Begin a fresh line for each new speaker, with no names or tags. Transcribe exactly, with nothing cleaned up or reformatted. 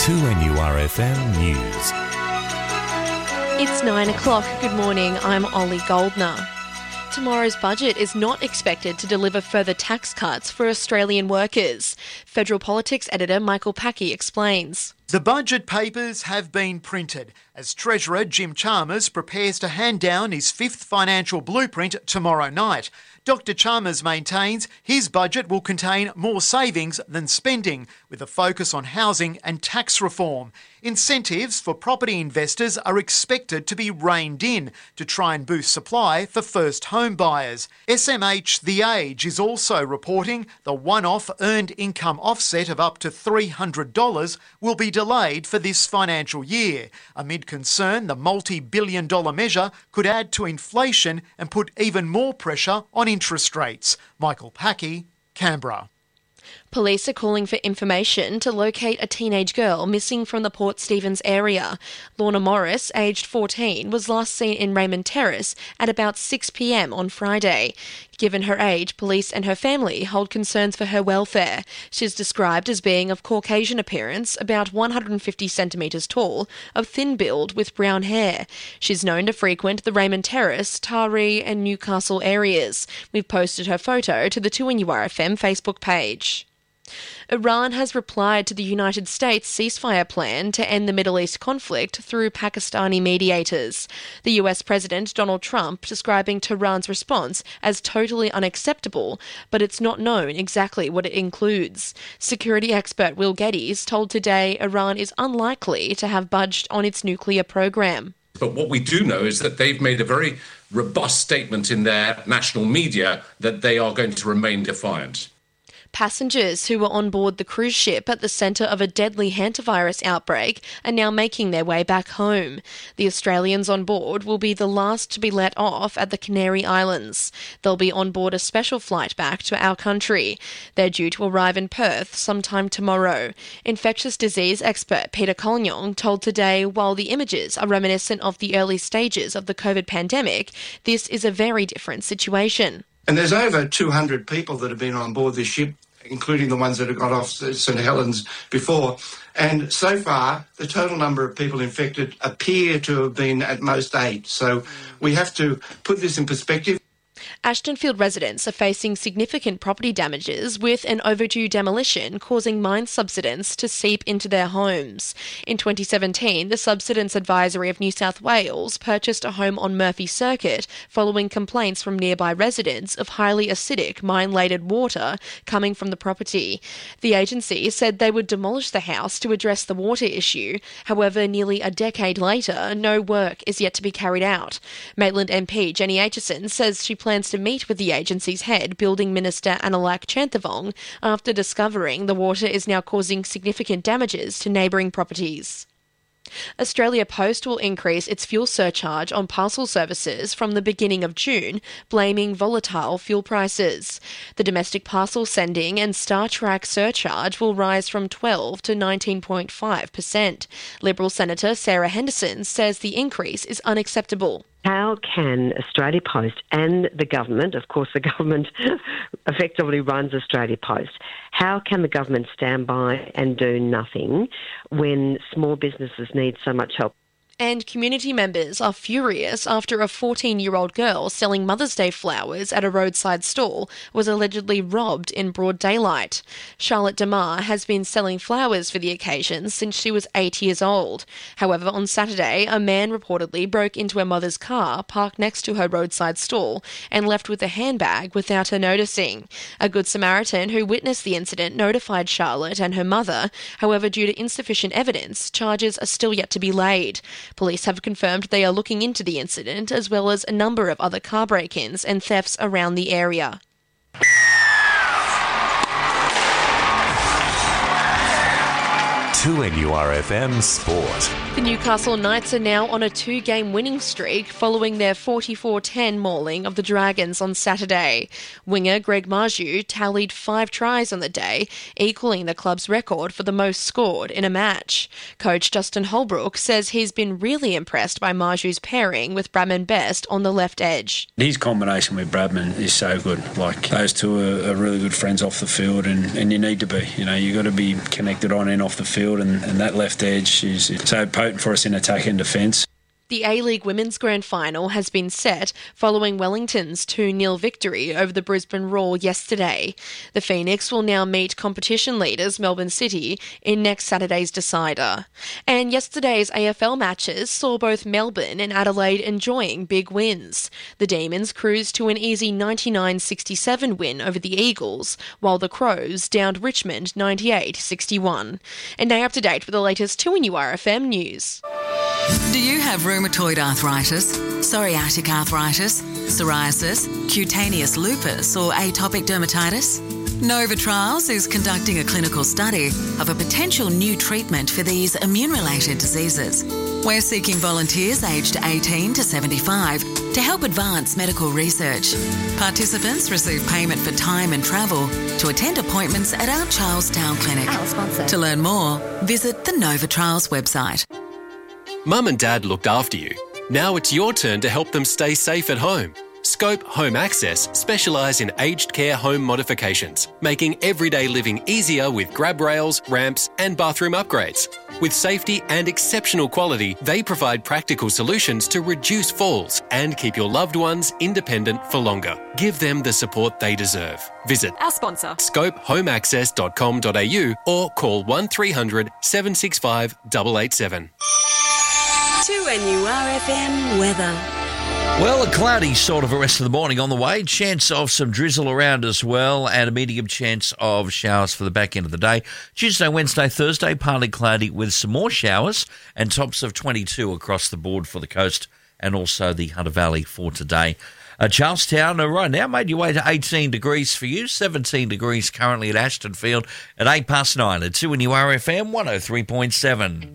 two N U R F M News.
It's nine o'clock. Good morning. I'm Ollie Goldner. Tomorrow's budget is not expected to deliver further tax cuts for Australian workers. Federal Politics editor Michael Packey explains.
The budget papers have been printed as Treasurer Jim Chalmers prepares to hand down his fifth financial blueprint tomorrow night. Doctor Chalmers maintains his budget will contain more savings than spending, with a focus on housing and tax reform. Incentives for property investors are expected to be reined in to try and boost supply for first home buyers. S M H The Age is also reporting the one-off earned income offset of up to three hundred dollars will be delayed for this financial year, amid concern the multi-billion dollar measure could add to inflation and put even more pressure on interest rates. Michael Packey, Canberra.
Police are calling for information to locate a teenage girl missing from the Port Stephens area. Lorna Morris, aged fourteen, was last seen in Raymond Terrace at about six p m on Friday. Given her age, police and her family hold concerns for her welfare. She's described as being of Caucasian appearance, about one hundred fifty centimetres tall, of thin build with brown hair. She's known to frequent the Raymond Terrace, Taree and Newcastle areas. We've posted her photo to the two N U R F M Facebook page. Iran has replied to the United States ceasefire plan to end the Middle East conflict through Pakistani mediators. The U S President Donald Trump describing Tehran's response as totally unacceptable, but it's not known exactly what it includes. Security expert Will Geddes told Today Iran is unlikely to have budged on its nuclear program.
But what we do know is that they've made a very robust statement in their national media that they are going to remain defiant.
Passengers who were on board the cruise ship at the centre of a deadly hantavirus outbreak are now making their way back home. The Australians on board will be the last to be let off at the Canary Islands. They'll be on board a special flight back to our country. They're due to arrive in Perth sometime tomorrow. Infectious disease expert Peter Collignon told Today while the images are reminiscent of the early stages of the COVID pandemic, this is a very different situation.
And there's over two hundred people that have been on board this ship, including the ones that have got off St Helens before. And so far, the total number of people infected appear to have been at most eight. So we have to put this in perspective.
Ashtonfield residents are facing significant property damages with an overdue demolition causing mine subsidence to seep into their homes. In twenty seventeen, the Subsidence Advisory of New South Wales purchased a home on Murphy Circuit following complaints from nearby residents of highly acidic mine-laden water coming from the property. The agency said they would demolish the house to address the water issue. However, nearly a decade later, no work is yet to be carried out. Maitland M P Jenny Aitchison says she plans to meet with the agency's head, Building Minister Annalak Chanthavong, after discovering the water is now causing significant damages to neighbouring properties. Australia Post will increase its fuel surcharge on parcel services from the beginning of June, blaming volatile fuel prices. The domestic parcel sending and Star Track surcharge will rise from twelve to nineteen point five percent. Liberal Senator Sarah Henderson says the increase is unacceptable.
How can Australia Post and the government, of course the government effectively runs Australia Post, how can the government stand by and do nothing when small businesses need so much help?
And community members are furious after a fourteen-year-old girl selling Mother's Day flowers at a roadside stall was allegedly robbed in broad daylight. Charlotte Demar has been selling flowers for the occasion since she was eight years old. However, on Saturday, a man reportedly broke into her mother's car parked next to her roadside stall and left with a handbag without her noticing. A Good Samaritan who witnessed the incident notified Charlotte and her mother. However, due to insufficient evidence, charges are still yet to be laid. Police have confirmed they are looking into the incident as well as a number of other car break-ins and thefts around the area.
two N U R F M Sport.
The Newcastle Knights are now on a two-game winning streak following their forty-four ten mauling of the Dragons on Saturday. Winger Greg Marju tallied five tries on the day, equalling the club's record for the most scored in a match. Coach Justin Holbrook says he's been really impressed by Marju's pairing with Bradman Best on the left edge.
His combination with Bradman is so good. Like, those two are, are really good friends off the field, and, and you need to be. You know, you've got to be connected on and off the field. midfield, and, and that left edge is so potent for us in attack and defence.
The A-League Women's Grand Final has been set following Wellington's two nil victory over the Brisbane Roar yesterday. The Phoenix will now meet competition leaders Melbourne City in next Saturday's decider. And yesterday's A F L matches saw both Melbourne and Adelaide enjoying big wins. The Demons cruised to an easy ninety-nine sixty-seven win over the Eagles, while the Crows downed Richmond ninety-eight sixty-one. And now up to date with the latest two N U R F M news.
Do you have rheumatoid arthritis, psoriatic arthritis, psoriasis, cutaneous lupus or atopic dermatitis? Nova Trials is conducting a clinical study of a potential new treatment for these immune-related diseases. We're seeking volunteers aged eighteen to seventy-five to help advance medical research. Participants receive payment for time and travel to attend appointments at our Charlestown clinic.
Our sponsor.
To learn more, visit the Nova Trials website.
Mum and Dad looked after you. Now it's your turn to help them stay safe at home. Scope Home Access specialise in aged care home modifications, making everyday living easier with grab rails, ramps and bathroom upgrades. With safety and exceptional quality, they provide practical solutions to reduce falls and keep your loved ones independent for longer. Give them the support they deserve. Visit
Our sponsor.
scope home access dot com dot a u or call one three hundred seven six five eight eight seven.
two N U R F M weather.
Well, a cloudy sort of a rest of the morning on the way. Chance of some drizzle around as well, and a medium chance of showers for the back end of the day. Tuesday, Wednesday, Thursday, partly cloudy with some more showers and tops of twenty-two across the board for the coast and also the Hunter Valley for today. Uh, Charlestown, uh, right now, made your way to eighteen degrees for you, seventeen degrees currently at Ashtonfield at eight past nine at two N U R F M one oh three point seven.